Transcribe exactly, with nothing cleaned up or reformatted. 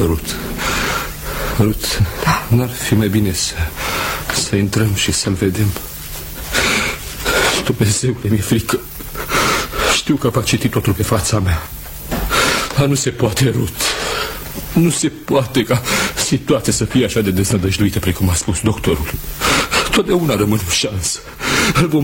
Rut, Rut, da. N-ar fi mai bine să, să intrăm și să-l vedem? Dumnezeule, mi-e frică. Știu că va citi totul pe fața mea. Dar nu se poate, Rut. Nu se poate ca situația să fie așa de deznădăjduită precum a spus doctorul. Totdeauna rămâne o șansă. Îl vom